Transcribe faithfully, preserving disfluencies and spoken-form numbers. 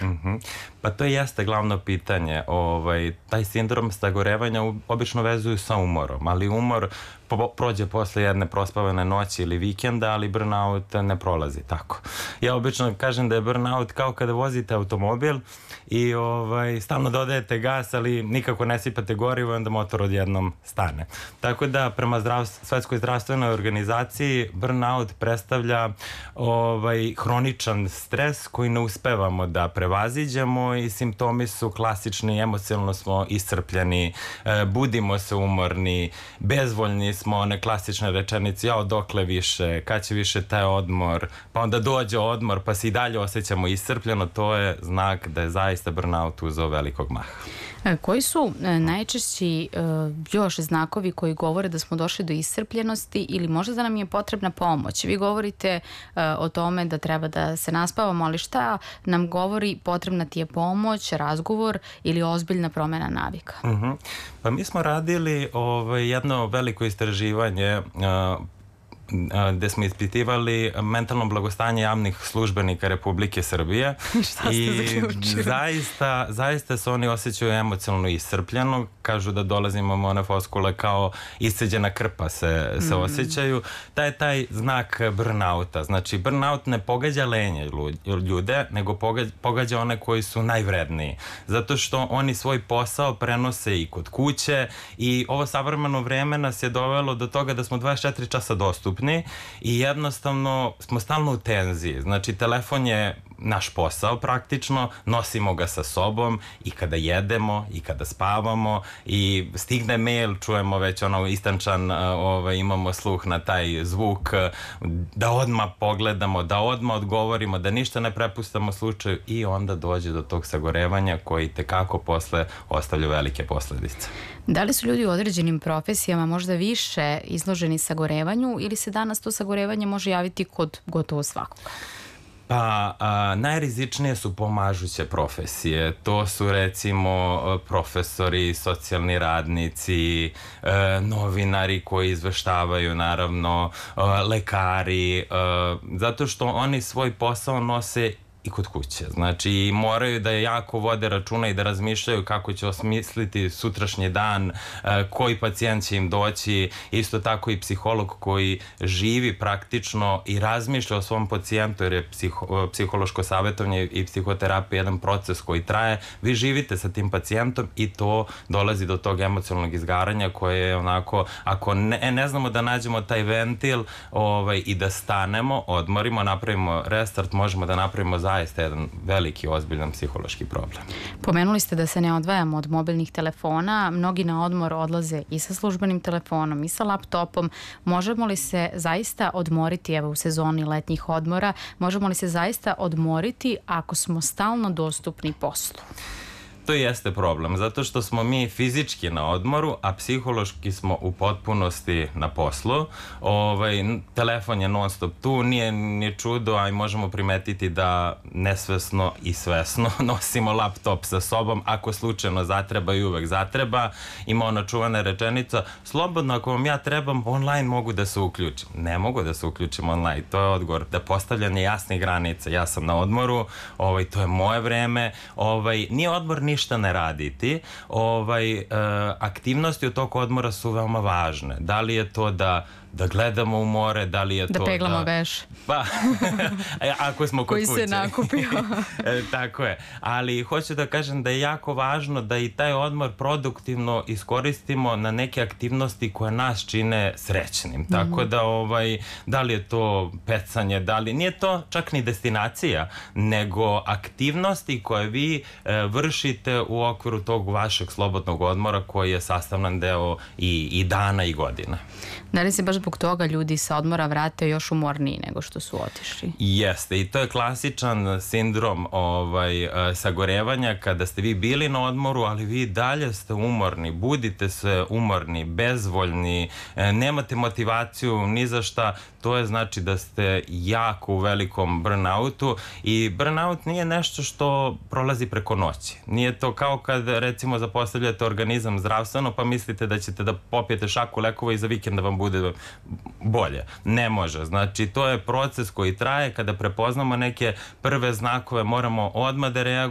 Mm-hmm. Pa to jeste glavno pitanje. Ovaj, taj sindrom sagorevanja obično vezuju sa umorom, ali umor po, prođe posle jedne prospavane noći ili vikenda, ali burnout ne prolazi tako. Ja obično kažem da je burnout kao kada vozite automobil i ovaj, stalno dodajete gas, ali nikako ne sipate gorivo i onda motor odjednom stane. Tako da prema zdrav, Svetskoj zdravstvenoj organizaciji burnout predstavlja ovaj, hroničan stres koji ne uspevamo da prevaziđemo i simptomi su klasični, emocionalno smo iscrpljeni, budimo se umorni, bezvoljni smo, one klasične rečenice, jao dokle više, kad će više taj odmor, pa onda dođe odmor pa se i dalje osjećamo iscrpljeno, to je znak da je zaista burnout uzeo velikog maha. Koji su najčešći još znakovi koji govore da smo došli do iscrpljenosti ili možda da nam je potrebna pomoć? Vi govorite o tome da treba da se naspavamo, ali šta nam govori potrebna ti je pomoć, razgovor ili ozbiljna promena navika? Uh-huh. Pa mi smo radili ovaj, jedno veliko istraživanje uh, gde smo ispitivali mentalno blagostanje javnih službenika Republike Srbije. Šta ste zaključili? Zaista, zaista se oni osjećaju emocionalno iscrpljeno, kažu da dolazimo u one foskule kao isceđena krpa se, se mm. osjećaju. Taj je taj znak burnouta. Znači, burnout ne pogađa lenje ljude, nego pogađa, pogađa one koji su najvredniji. Zato što oni svoj posao prenose i kod kuće i ovo savremeno vreme nas je dovelo do toga da smo dvadeset četiri časa dostupni i jednostavno smo stalno u tenziji. Znači, telefon je naš posao praktično, nosimo ga sa sobom i kada jedemo i kada spavamo i stigne mail, čujemo već ono istančan, ovaj, imamo sluh na taj zvuk, da odmah pogledamo, da odmah odgovorimo, da ništa ne prepustamo slučaju i onda dođe do tog sagorevanja koji tekako posle ostavlja velike posledice. Da li su ljudi u određenim profesijama možda više izloženi sagorevanju ili se danas to sagorevanje može javiti kod gotovo svakoga? Pa, a, najrizičnije su pomažuće profesije. To su recimo profesori, socijalni radnici, e, novinari koji izveštavaju, naravno, e, lekari, e, zato što oni svoj posao nose i kod kuće. Znači, moraju da jako vode računa i da razmišljaju kako će osmisliti sutrašnji dan, koji pacijent će im doći, isto tako i psiholog koji živi praktično i razmišlja o svom pacijentu, jer je psiho, psihološko savjetovanje i psihoterapija jedan proces koji traje. Vi živite sa tim pacijentom i to dolazi do tog emocionalnog izgaranja koje je onako, ako ne, ne znamo da nađemo taj ventil ovaj, i da stanemo, odmorimo, napravimo restart, možemo da napravimo za zaista jedan veliki, ozbiljan psihološki problem. Pomenuli ste da se ne odvajamo od mobilnih telefona. Mnogi na odmor odlaze i sa službenim telefonom i sa laptopom. Možemo li se zaista odmoriti, evo u sezoni letnjih odmora, možemo li se zaista odmoriti ako smo stalno dostupni poslu? To jeste problem, zato što smo mi fizički na odmoru, a psihološki smo u potpunosti na poslu. Ovaj, telefon je non stop tu, nije ni čudo, a i možemo primetiti da nesvesno i svesno nosimo laptop sa sobom, ako slučajno zatreba i uvek zatreba. Ima ona čuvana rečenica, slobodno ako vam ja trebam, online mogu da se uključim. Ne mogu da se uključim online, to je odgovor. Da postavljanje jasnih granica, ja sam na odmoru, ovaj, to je moje vreme, ovaj, nije odmor ništa ne raditi, ovaj, e, aktivnosti od tog odmora su veoma važne. Da li je to da da gledamo u more, da li je da to peglamo da... veš. Pa, ako smo kod koji kuće. Se nakupio. e, tako je. Ali hoću da kažem da je jako važno da i taj odmor produktivno iskoristimo na neke aktivnosti koje nas čine srećnim. Tako mm-hmm. da, ovaj, da li je to pecanje, da li... Nije to čak ni destinacija, nego aktivnosti koje vi e, vršite u okviru tog vašeg slobodnog odmora koji je sastavan deo i, i dana i godina. Da li se baš zbog toga ljudi sa odmora vrate još umorniji nego što su otišli? Jeste, i to je klasičan sindrom ovaj, sagorevanja kada ste vi bili na odmoru, ali vi dalje ste umorni, budite se umorni, bezvoljni, nemate motivaciju ni za šta. To je znači da ste jako u velikom burnoutu i burnout nije nešto što prolazi preko noći. Nije to kao kad recimo zapostavljate organizam zdravstveno pa mislite da ćete da popijete šaku lekova i za vikend da vam bude bolje. Ne može. Znači to je proces koji traje. Kada prepoznamo neke prve znakove moramo odmah da reagujemo